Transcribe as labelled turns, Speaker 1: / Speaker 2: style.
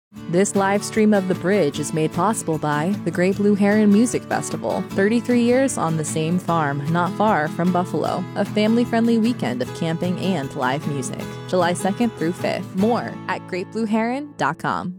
Speaker 1: This live stream of The Bridge is made possible by the Great Blue Heron Music Festival, 33 years on the same farm, not far from Buffalo. A family-friendly weekend of camping and live music, July 2nd through 5th. More at greatblueheron.com.